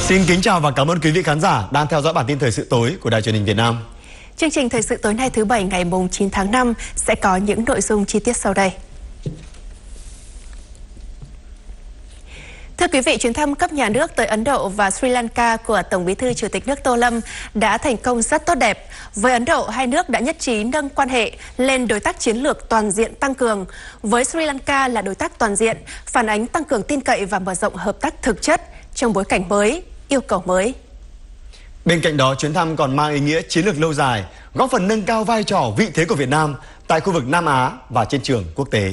Xin kính chào và cảm ơn quý vị khán giả đang theo dõi bản tin thời sự tối của Đài Truyền hình Việt Nam. Chương trình thời sự tối nay thứ Bảy ngày 9 tháng 5 sẽ có những nội dung chi tiết sau đây. Thưa quý vị, chuyến thăm cấp nhà nước tới Ấn Độ và Sri Lanka của Tổng Bí thư Chủ tịch nước Tô Lâm đã thành công rất tốt đẹp. Với Ấn Độ, hai nước đã nhất trí nâng quan hệ lên đối tác chiến lược toàn diện tăng cường. Với Sri Lanka là đối tác toàn diện, phản ánh tăng cường tin cậy và mở rộng hợp tác thực chất trong bối cảnh mới, yêu cầu mới. Bên cạnh đó, chuyến thăm còn mang ý nghĩa chiến lược lâu dài, góp phần nâng cao vai trò vị thế của Việt Nam tại khu vực Nam Á và trên trường quốc tế.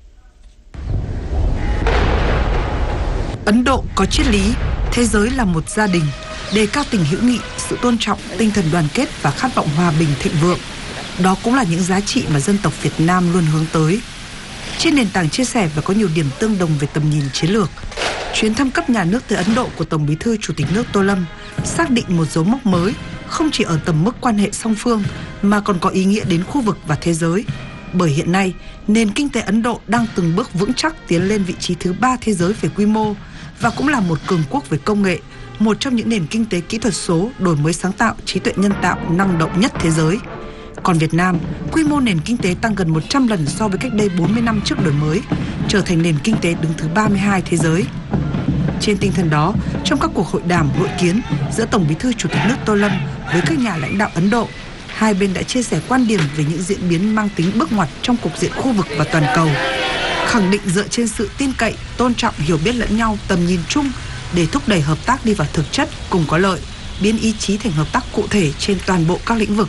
Ấn Độ có triết lý thế giới là một gia đình, đề cao tình hữu nghị, sự tôn trọng, tinh thần đoàn kết và khát vọng hòa bình thịnh vượng. Đó cũng là những giá trị mà dân tộc Việt Nam luôn hướng tới. Trên nền tảng chia sẻ và có nhiều điểm tương đồng về tầm nhìn chiến lược, chuyến thăm cấp nhà nước tới Ấn Độ của Tổng Bí thư Chủ tịch nước Tô Lâm xác định một dấu mốc mới, không chỉ ở tầm mức quan hệ song phương mà còn có ý nghĩa đến khu vực và thế giới. Bởi hiện nay, nền kinh tế Ấn Độ đang từng bước vững chắc tiến lên vị trí thứ 3 thế giới về quy mô và cũng là một cường quốc về công nghệ, một trong những nền kinh tế kỹ thuật số, đổi mới sáng tạo, trí tuệ nhân tạo năng động nhất thế giới. Còn Việt Nam, quy mô nền kinh tế tăng gần 100 lần so với cách đây 40 năm trước đổi mới, trở thành nền kinh tế đứng thứ 32 thế giới. Trên tinh thần đó, trong các cuộc hội đàm, hội kiến giữa Tổng Bí thư Chủ tịch nước Tô Lâm với các nhà lãnh đạo Ấn Độ, hai bên đã chia sẻ quan điểm về những diễn biến mang tính bước ngoặt trong cục diện khu vực và toàn cầu, khẳng định dựa trên sự tin cậy, tôn trọng, hiểu biết lẫn nhau, tầm nhìn chung để thúc đẩy hợp tác đi vào thực chất, cùng có lợi, biến ý chí thành hợp tác cụ thể trên toàn bộ các lĩnh vực.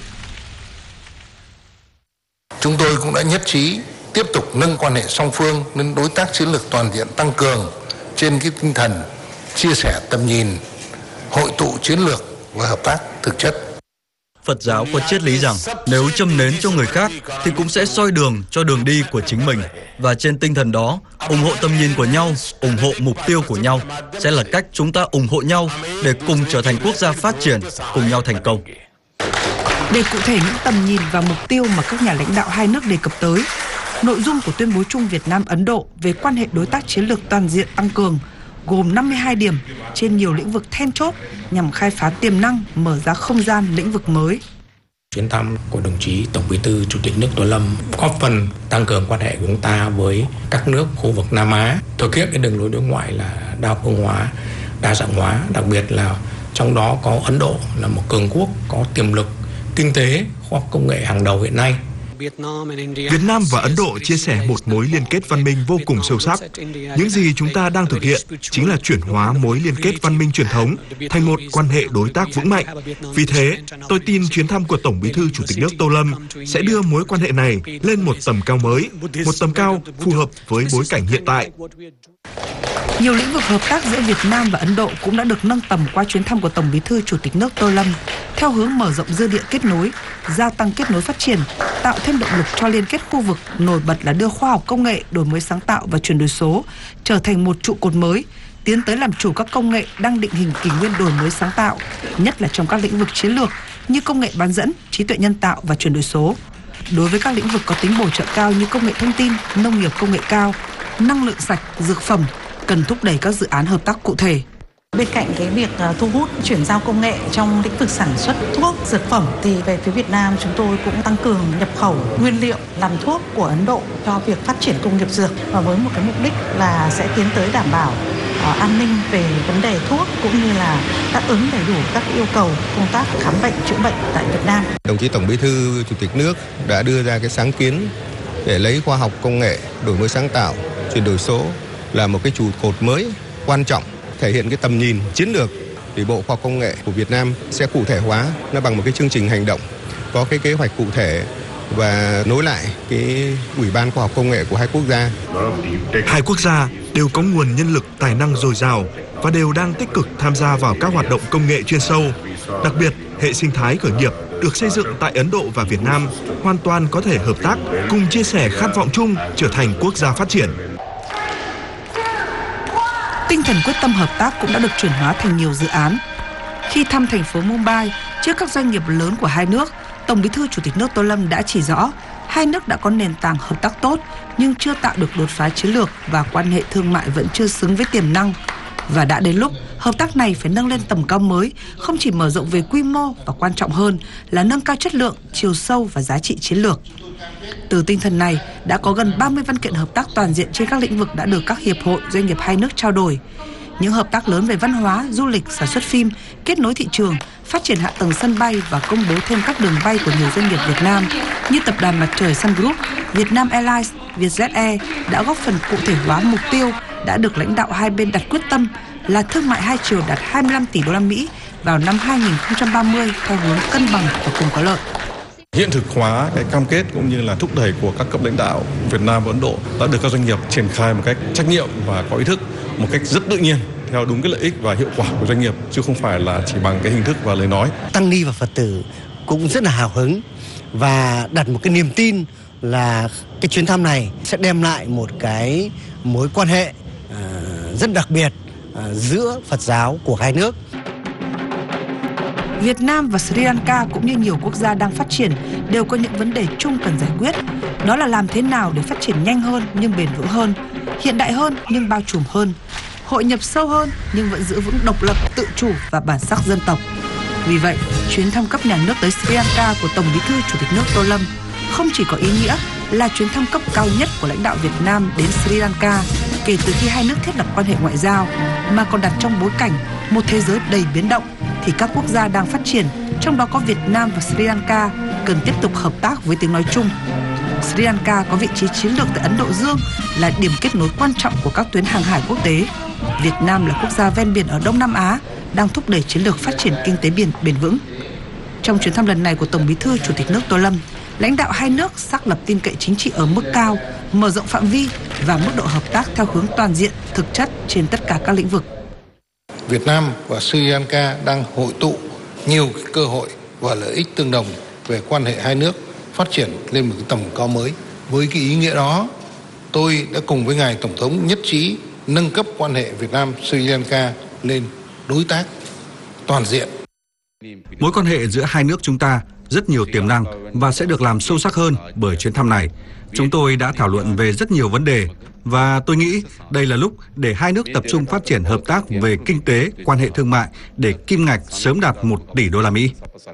Chúng tôi cũng đã nhất trí tiếp tục nâng quan hệ song phương lên đối tác chiến lược toàn diện tăng cường trên cái tinh thần chia sẻ tầm nhìn, hội tụ chiến lược và hợp tác thực chất. Phật giáo có triết lý rằng nếu châm nến cho người khác thì cũng sẽ soi đường cho đường đi của chính mình. Và trên tinh thần đó, ủng hộ tầm nhìn của nhau, ủng hộ mục tiêu của nhau sẽ là cách chúng ta ủng hộ nhau để cùng trở thành quốc gia phát triển, cùng nhau thành công. Để cụ thể những tầm nhìn và mục tiêu mà các nhà lãnh đạo hai nước đề cập tới, nội dung của tuyên bố chung Việt Nam-Ấn Độ về quan hệ đối tác chiến lược toàn diện tăng cường gồm 52 điểm trên nhiều lĩnh vực then chốt nhằm khai phá tiềm năng, mở ra không gian lĩnh vực mới. Chuyến thăm của đồng chí Tổng Bí thư Chủ tịch nước Tô Lâm góp phần tăng cường quan hệ của chúng ta với các nước khu vực Nam Á, thực hiện cái đường lối đối ngoại là đa phương hóa, đa dạng hóa, đặc biệt là trong đó có Ấn Độ là một cường quốc có tiềm lực kinh tế, khoa học công nghệ hàng đầu hiện nay. Việt Nam và Ấn Độ chia sẻ một mối liên kết văn minh vô cùng sâu sắc. Những gì chúng ta đang thực hiện chính là chuyển hóa mối liên kết văn minh truyền thống thành một quan hệ đối tác vững mạnh. Vì thế, tôi tin chuyến thăm của Tổng Bí thư Chủ tịch nước Tô Lâm sẽ đưa mối quan hệ này lên một tầm cao mới, một tầm cao phù hợp với bối cảnh hiện tại. Nhiều lĩnh vực hợp tác giữa Việt Nam và Ấn Độ cũng đã được nâng tầm qua chuyến thăm của Tổng Bí thư Chủ tịch nước Tô Lâm, theo hướng mở rộng dư địa kết nối, gia tăng kết nối phát triển, tạo thêm động lực cho liên kết khu vực, nổi bật là đưa khoa học công nghệ, đổi mới sáng tạo và chuyển đổi số trở thành một trụ cột mới, tiến tới làm chủ các công nghệ đang định hình kỷ nguyên đổi mới sáng tạo, nhất là trong các lĩnh vực chiến lược như công nghệ bán dẫn, trí tuệ nhân tạo và chuyển đổi số. Đối với các lĩnh vực có tính bổ trợ cao như công nghệ thông tin, nông nghiệp công nghệ cao, năng lượng sạch, dược phẩm, cần thúc đẩy các dự án hợp tác cụ thể. Bên cạnh cái việc thu hút chuyển giao công nghệ trong lĩnh vực sản xuất thuốc, dược phẩm thì về phía Việt Nam chúng tôi cũng tăng cường nhập khẩu nguyên liệu làm thuốc của Ấn Độ cho việc phát triển công nghiệp dược, và với một cái mục đích là sẽ tiến tới đảm bảo an ninh về vấn đề thuốc cũng như là đáp ứng đầy đủ các yêu cầu công tác khám bệnh chữa bệnh tại Việt Nam. Đồng chí Tổng Bí thư Chủ tịch nước đã đưa ra cái sáng kiến để lấy khoa học công nghệ, đổi mới sáng tạo, chuyển đổi số là một cái trụ cột mới quan trọng, thể hiện cái tầm nhìn chiến lược để Bộ Khoa học Công nghệ của Việt Nam sẽ cụ thể hóa nó bằng một cái chương trình hành động, có cái kế hoạch cụ thể và nối lại cái Ủy ban Khoa học Công nghệ của hai quốc gia. Hai quốc gia đều có nguồn nhân lực tài năng dồi dào và đều đang tích cực tham gia vào các hoạt động công nghệ chuyên sâu. Đặc biệt, hệ sinh thái khởi nghiệp được xây dựng tại Ấn Độ và Việt Nam hoàn toàn có thể hợp tác, cùng chia sẻ khát vọng chung trở thành quốc gia phát triển. Tinh thần quyết tâm hợp tác cũng đã được chuyển hóa thành nhiều dự án. Khi thăm thành phố Mumbai trước các doanh nghiệp lớn của hai nước, Tổng Bí thư Chủ tịch nước Tô Lâm đã chỉ rõ hai nước đã có nền tảng hợp tác tốt nhưng chưa tạo được đột phá chiến lược và quan hệ thương mại vẫn chưa xứng với tiềm năng. Và đã đến lúc hợp tác này phải nâng lên tầm cao mới, không chỉ mở rộng về quy mô và quan trọng hơn là nâng cao chất lượng, chiều sâu và giá trị chiến lược. Từ tinh thần này, đã có gần 30 văn kiện hợp tác toàn diện trên các lĩnh vực đã được các hiệp hội, doanh nghiệp hai nước trao đổi. Những hợp tác lớn về văn hóa, du lịch, sản xuất phim, kết nối thị trường, phát triển hạ tầng sân bay và công bố thêm các đường bay của nhiều doanh nghiệp Việt Nam như Tập đoàn Mặt trời Sun Group, Vietnam Airlines, Vietjet Air đã góp phần cụ thể hóa mục tiêu đã được lãnh đạo hai bên đặt quyết tâm là thương mại hai chiều đạt 25 tỷ đô la Mỹ vào năm 2030 theo hướng cân bằng và cùng có lợi. Hiện thực hóa cái cam kết cũng như là thúc đẩy của các cấp lãnh đạo Việt Nam và Ấn Độ đã được các doanh nghiệp triển khai một cách trách nhiệm và có ý thức, một cách rất tự nhiên theo đúng cái lợi ích và hiệu quả của doanh nghiệp, chứ không phải là chỉ bằng cái hình thức và lời nói. Tăng ni và Phật tử cũng rất là hào hứng và đặt một cái niềm tin là cái chuyến thăm này sẽ đem lại một cái mối quan hệ rất đặc biệt giữa Phật giáo của hai nước. Việt Nam và Sri Lanka cũng như nhiều quốc gia đang phát triển đều có những vấn đề chung cần giải quyết. Đó là làm thế nào để phát triển nhanh hơn nhưng bền vững hơn, hiện đại hơn nhưng bao trùm hơn, hội nhập sâu hơn nhưng vẫn giữ vững độc lập, tự chủ và bản sắc dân tộc. Vì vậy, chuyến thăm cấp nhà nước tới Sri Lanka của Tổng Bí thư Chủ tịch nước Tô Lâm không chỉ có ý nghĩa là chuyến thăm cấp cao nhất của lãnh đạo Việt Nam đến Sri Lanka kể từ khi hai nước thiết lập quan hệ ngoại giao, mà còn đặt trong bối cảnh một thế giới đầy biến động thì các quốc gia đang phát triển, trong đó có Việt Nam và Sri Lanka, cần tiếp tục hợp tác với tiếng nói chung. Sri Lanka có vị trí chiến lược tại Ấn Độ Dương, là điểm kết nối quan trọng của các tuyến hàng hải quốc tế. Việt Nam là quốc gia ven biển ở Đông Nam Á, đang thúc đẩy chiến lược phát triển kinh tế biển bền vững. Trong chuyến thăm lần này của Tổng Bí thư Chủ tịch nước Tô Lâm, lãnh đạo hai nước xác lập tin cậy chính trị ở mức cao, mở rộng phạm vi và mức độ hợp tác theo hướng toàn diện, thực chất trên tất cả các lĩnh vực. Việt Nam và Sri Lanka đang hội tụ nhiều cơ hội và lợi ích tương đồng về quan hệ hai nước phát triển lên một cái tầm cao mới. Với cái ý nghĩa đó, tôi đã cùng với Ngài Tổng thống nhất trí nâng cấp quan hệ Việt Nam Sri Lanka lên đối tác toàn diện. Mối quan hệ giữa hai nước chúng ta rất nhiều tiềm năng và sẽ được làm sâu sắc hơn bởi chuyến thăm này. Chúng tôi đã thảo luận về rất nhiều vấn đề và tôi nghĩ đây là lúc để hai nước tập trung phát triển hợp tác về kinh tế, quan hệ thương mại để kim ngạch sớm đạt 1 tỷ đô la Mỹ.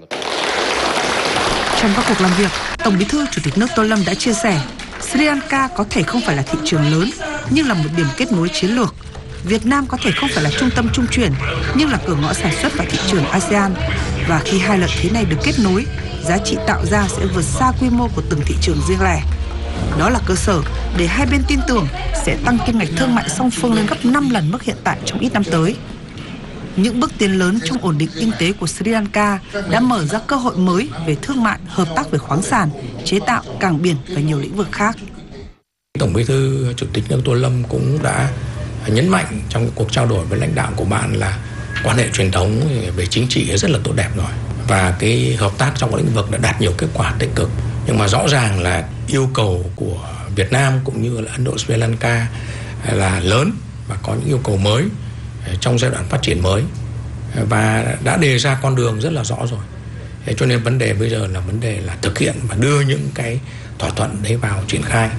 Trong các cuộc làm việc, Tổng Bí thư Chủ tịch nước Tô Lâm đã chia sẻ, Sri Lanka có thể không phải là thị trường lớn nhưng là một điểm kết nối chiến lược. Việt Nam có thể không phải là trung tâm trung chuyển nhưng là cửa ngõ sản xuất vào thị trường ASEAN. Và khi hai lợi thế này được kết nối, giá trị tạo ra sẽ vượt xa quy mô của từng thị trường riêng lẻ. Đó là cơ sở để hai bên tin tưởng sẽ tăng kim ngạch thương mại song phương lên gấp 5 lần mức hiện tại trong ít năm tới. Những bước tiến lớn trong ổn định kinh tế của Sri Lanka đã mở ra cơ hội mới về thương mại, hợp tác về khoáng sản, chế tạo, cảng biển và nhiều lĩnh vực khác. Tổng Bí thư Chủ tịch nước Tô Lâm cũng đã nhấn mạnh trong cuộc trao đổi với lãnh đạo của bạn là quan hệ truyền thống về chính trị rất là tốt đẹp rồi, và cái hợp tác trong lĩnh vực đã đạt nhiều kết quả tích cực. Nhưng mà rõ ràng là yêu cầu của Việt Nam cũng như là Ấn Độ, Sri Lanka là lớn và có những yêu cầu mới trong giai đoạn phát triển mới và đã đề ra con đường rất là rõ rồi. Cho nên vấn đề bây giờ là vấn đề là thực hiện và đưa những cái thỏa thuận đấy vào triển khai.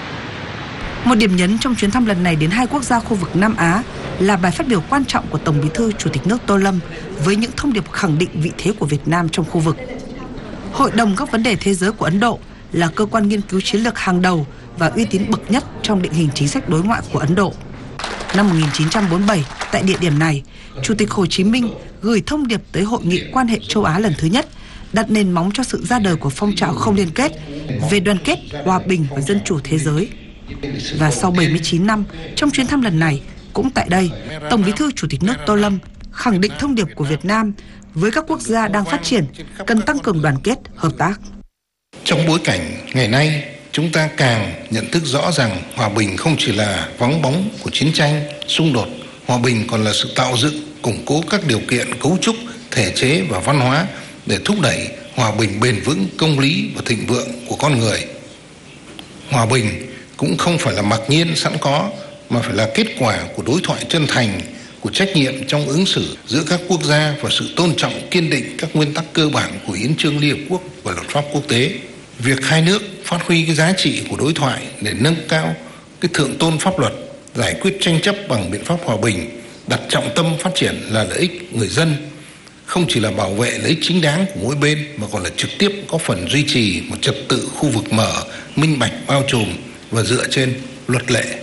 Một điểm nhấn trong chuyến thăm lần này đến hai quốc gia khu vực Nam Á là bài phát biểu quan trọng của Tổng Bí thư Chủ tịch nước Tô Lâm với những thông điệp khẳng định vị thế của Việt Nam trong khu vực. Hội đồng các vấn đề thế giới của Ấn Độ là cơ quan nghiên cứu chiến lược hàng đầu và uy tín bậc nhất trong định hình chính sách đối ngoại của Ấn Độ. Năm 1947, tại địa điểm này, Chủ tịch Hồ Chí Minh gửi thông điệp tới Hội nghị quan hệ châu Á lần thứ nhất, đặt nền móng cho sự ra đời của phong trào không liên kết về đoàn kết, hòa bình và dân chủ thế giới. Và sau 79 năm, trong chuyến thăm lần này, cũng tại đây, Tổng Bí thư Chủ tịch nước Tô Lâm khẳng định thông điệp của Việt Nam với các quốc gia đang phát triển cần tăng cường đoàn kết, hợp tác. Trong bối cảnh ngày nay, chúng ta càng nhận thức rõ rằng hòa bình không chỉ là vắng bóng của chiến tranh, xung đột. Hòa bình còn là sự tạo dựng, củng cố các điều kiện cấu trúc, thể chế và văn hóa để thúc đẩy hòa bình bền vững, công lý và thịnh vượng của con người. Hòa bình cũng không phải là mặc nhiên sẵn có, mà phải là kết quả của đối thoại chân thành, của trách nhiệm trong ứng xử giữa các quốc gia và sự tôn trọng kiên định các nguyên tắc cơ bản của Hiến chương Liên Hợp Quốc và luật pháp quốc tế. Việc hai nước phát huy cái giá trị của đối thoại để nâng cao cái thượng tôn pháp luật, giải quyết tranh chấp bằng biện pháp hòa bình đặt trọng tâm phát triển là lợi ích người dân, không chỉ là bảo vệ lợi ích chính đáng của mỗi bên mà còn là trực tiếp góp phần duy trì một trật tự khu vực mở, minh bạch, bao trùm và dựa trên luật lệ.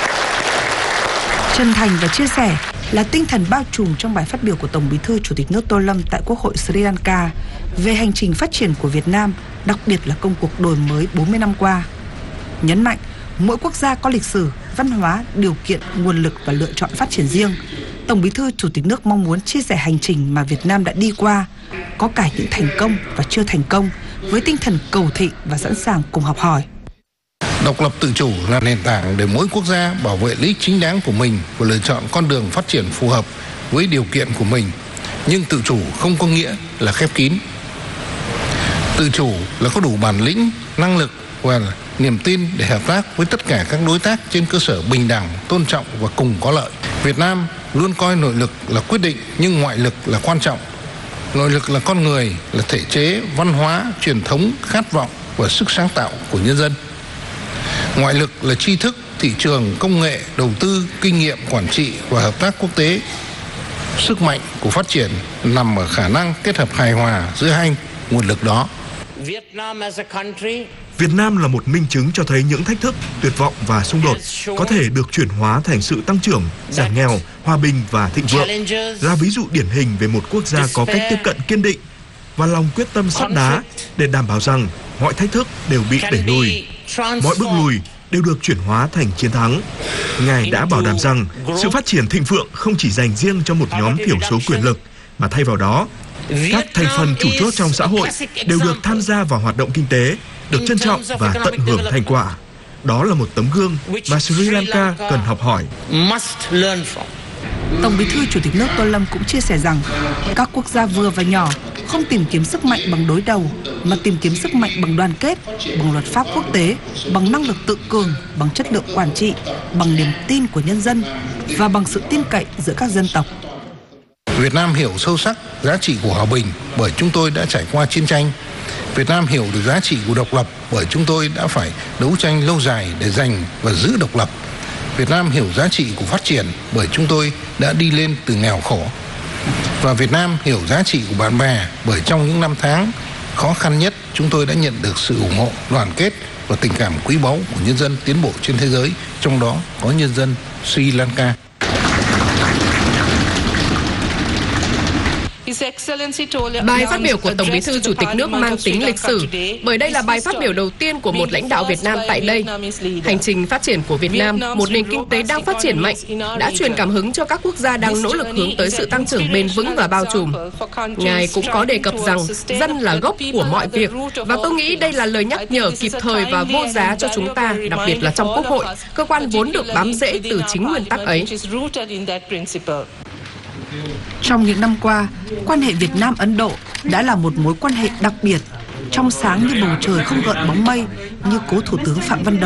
Chân thành và chia sẻ là tinh thần bao trùm trong bài phát biểu của Tổng Bí thư Chủ tịch nước Tô Lâm tại Quốc hội Sri Lanka về hành trình phát triển của Việt Nam, đặc biệt là công cuộc đổi mới 40 năm qua. Nhấn mạnh, mỗi quốc gia có lịch sử, văn hóa, điều kiện, nguồn lực và lựa chọn phát triển riêng. Tổng Bí thư Chủ tịch nước mong muốn chia sẻ hành trình mà Việt Nam đã đi qua, có cả những thành công và chưa thành công, với tinh thần cầu thị và sẵn sàng cùng học hỏi. Độc lập tự chủ là nền tảng để mỗi quốc gia bảo vệ lợi ích chính đáng của mình và lựa chọn con đường phát triển phù hợp với điều kiện của mình. Nhưng tự chủ không có nghĩa là khép kín. Tự chủ là có đủ bản lĩnh, năng lực và niềm tin để hợp tác với tất cả các đối tác trên cơ sở bình đẳng, tôn trọng và cùng có lợi. Việt Nam luôn coi nội lực là quyết định nhưng ngoại lực là quan trọng. Nội lực là con người, là thể chế, văn hóa, truyền thống, khát vọng và sức sáng tạo của nhân dân. Ngoại lực là tri thức, thị trường, công nghệ, đầu tư, kinh nghiệm, quản trị và hợp tác quốc tế. Sức mạnh của phát triển nằm ở khả năng kết hợp hài hòa giữa hai nguồn lực đó. Việt Nam là một minh chứng cho thấy những thách thức, tuyệt vọng và xung đột có thể được chuyển hóa thành sự tăng trưởng, giảm nghèo, hòa bình và thịnh vượng, là ví dụ điển hình về một quốc gia có cách tiếp cận kiên định và lòng quyết tâm sắt đá để đảm bảo rằng mọi thách thức đều bị đẩy lùi, mọi bước lùi đều được chuyển hóa thành chiến thắng. Ngài đã bảo đảm rằng sự phát triển thịnh vượng không chỉ dành riêng cho một nhóm thiểu số quyền lực, mà thay vào đó, các thành phần chủ chốt trong xã hội đều được tham gia vào hoạt động kinh tế, được trân trọng và tận hưởng thành quả. Đó là một tấm gương mà Sri Lanka cần học hỏi. Tổng Bí thư Chủ tịch nước Tô Lâm cũng chia sẻ rằng các quốc gia vừa và nhỏ không tìm kiếm sức mạnh bằng đối đầu, mà tìm kiếm sức mạnh bằng đoàn kết, bằng luật pháp quốc tế, bằng năng lực tự cường, bằng chất lượng quản trị, bằng niềm tin của nhân dân và bằng sự tin cậy giữa các dân tộc. Việt Nam hiểu sâu sắc giá trị của hòa bình bởi chúng tôi đã trải qua chiến tranh. Việt Nam hiểu được giá trị của độc lập bởi chúng tôi đã phải đấu tranh lâu dài để giành và giữ độc lập. Việt Nam hiểu giá trị của phát triển bởi chúng tôi đã đi lên từ nghèo khổ. Và Việt Nam hiểu giá trị của bạn bè bởi trong những năm tháng khó khăn nhất chúng tôi đã nhận được sự ủng hộ, đoàn kết và tình cảm quý báu của nhân dân tiến bộ trên thế giới, trong đó có nhân dân Sri Lanka. Bài phát biểu của Tổng Bí thư Chủ tịch nước mang tính lịch sử, bởi đây là bài phát biểu đầu tiên của một lãnh đạo Việt Nam tại đây. Hành trình phát triển của Việt Nam, một nền kinh tế đang phát triển mạnh, đã truyền cảm hứng cho các quốc gia đang nỗ lực hướng tới sự tăng trưởng bền vững và bao trùm. Ngài cũng có đề cập rằng dân là gốc của mọi việc, và tôi nghĩ đây là lời nhắc nhở kịp thời và vô giá cho chúng ta, đặc biệt là trong Quốc hội, cơ quan vốn được bám rễ từ chính nguyên tắc ấy. Trong những năm qua, quan hệ Việt Nam-Ấn Độ đã là một mối quan hệ đặc biệt, trong sáng như bầu trời không gợn bóng mây, như cố Thủ tướng Phạm Văn Đồng